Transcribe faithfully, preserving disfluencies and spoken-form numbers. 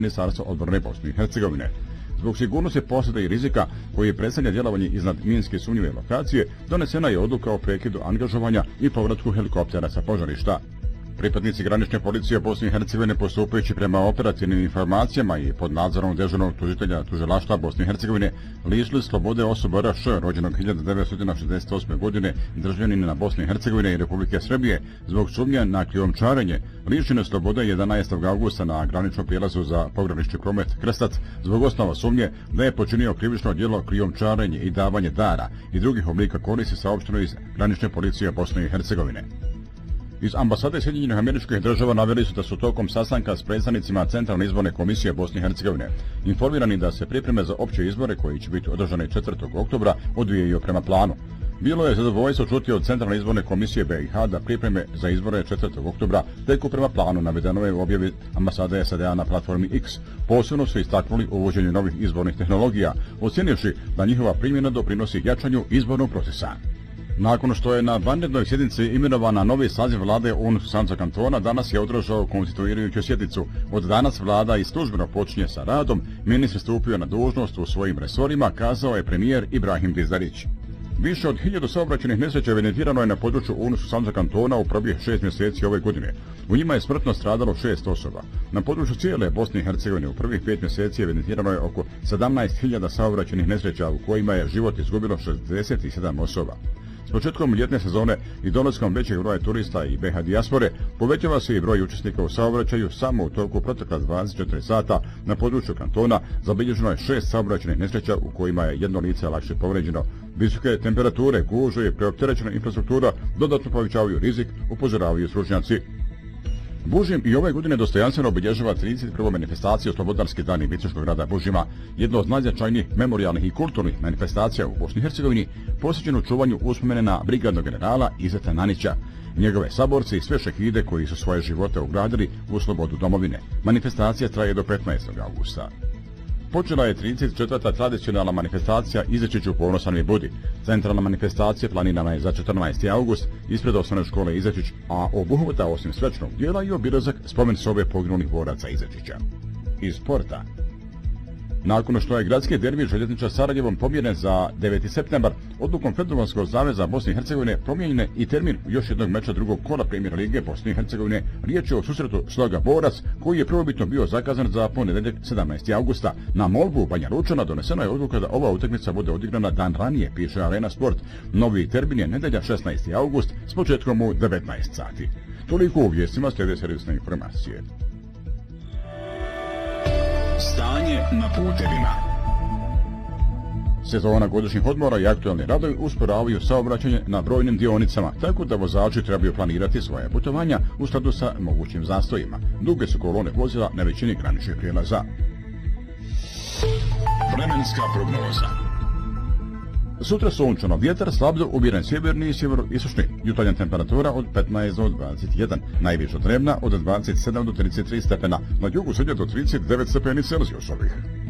Ministarstva odbrane Bosne i Hercegovine. Zbog sigurnosti posjeda i rizika koji predstavlja djelovanje iznad minske sumnjive lokacije, donesena je odluka o prekidu angažovanja i povratku helikoptera sa požarišta. Pripadnici granične policije Bosne i Hercegovine, postupajući prema operativnim informacijama i pod nadzorom dežurnog tužitelja tužilaštva Bosne i Hercegovine, lišili slobode osoba R Š rođenog hiljadu devetsto šezdeset osme. godine, državljanina Bosne i Hercegovine i Republike Srbije, zbog sumnje na krijumčarenje, lišene slobode jedanaestog augusta na graničnom prijelazu za pogranični promet Krstac zbog osnova sumnje da je počinio krivično djelo krijumčarenje i davanje dara i drugih oblika koristi, saopšteno iz granične policije Bosne i Hercegovine. Iz ambasade Sjedinjenih Američkih Država naveli su da su tokom sastanka s predstavnicima Centralne izborne komisije Bosne i Hercegovine informirani da se pripreme za opće izbore koji će biti održane četvrtog oktobra odvijaju prema planu. Bilo je zadovoljstvo čuti od Centralne izborne komisije B i H da pripreme za izbore četvrtog oktobra teku prema planu, navedeno je u objavi ambasade S A D-a na platformi X. Posebno su istaknuli uvođenje novih izbornih tehnologija, ocjenivši da njihova primjena doprinosi jačanju izbornog procesa. Nakon što je na vanrednoj sjednici imenovana novi saziv vlade U N Sandžak kantona, danas je održao konstituirajuću sjednicu. Od danas vlada i službeno počinje sa radom, ministar stupio na dužnost u svojim resorima, kazao je premijer Ibrahim Dizdarić. Više od hiljadu saobraćajnih nesreća evidentirano je na području U N Sandžak kantona u prvih šest mjeseci ove godine. U njima je smrtno stradalo šest osoba. Na području cijele Bosne i Hercegovine u prvih pet mjeseci evidentirano je oko sedamnaest hiljada saobraćajnih nesreća u kojima je život izgubilo šezdeset sedam osoba. S početkom ljetne sezone i dolaskom većeg broja turista i B H dijaspore povećava se i broj učesnika u saobraćaju. Samo u toku protekla dvadeset četiri sata na području kantona zabilježeno je šest saobraćajnih nesreća u kojima je jedno lice lakše povređeno. Visoke temperature, gužve i preopterećena infrastruktura dodatno povećavaju rizik, upozoravaju stručnjaci. Bužim i ove godine dostojanstveno obilježava trideset prvu manifestaciju Slobodarski dani Vičeškog grada Bužima, jedno od najznačajnijih memorijalnih i kulturnih manifestacija u Bosni i Hercegovini, posvećeno čuvanju uspomene na brigadnog generala Izeta Nanića, njegove saborce i sve šehide koji su svoje živote ugradili u slobodu domovine. Manifestacija traje do petnaestog augusta. Počela je trideset četvrta tradicionalna manifestacija Izečiću ponosan mi budi. Centralna manifestacija planirana je za četrnaesti august ispred osnovne škole Izečić, a obuhvata osim svečanog dijela i obilazak spomen sobe poginulih boraca Izečića. Iz sporta. Nakon što je gradski derbi Željezničar Sarajevom pomjeren za deveti septembar, odlukom Federalnog saveza Bosne i Hercegovine promijenjen je i termin još jednog meča drugog kola Premier lige Bosne i Hercegovine. Riječ je o susretu Sloga Borac, koji je prvobitno bio zakazan za ponedjeljak sedamnaestog augusta. Na molbu Banja Lučana donesena je odluka da ova utakmica bude odigrana dan ranije, piše Arena Sport. Novi termin je nedjelja šesnaesti august s početkom u devetnaest sati. Toliko u vijestima, slijede servisne informacije. Stanje na putevima. Sezona godišnjih odmora i aktualni radovi usporavaju saobraćanje na brojnim dionicama, tako da vozači trebaju planirati svoje putovanja u skladu sa mogućim zastojima. Duge su kolone vozila na većini graničnih prijelaza. Vremenska prognoza. Sutra sunčano, vjetar slabdo umjeren sjeverni i sjeveroistočni. Jutarnja temperatura od petnaest do dvadeset jedan, najviša dnevna od dvadeset sedam do trideset tri stepena, na jugu srednje do trideset devet stepeni Celzijusovih.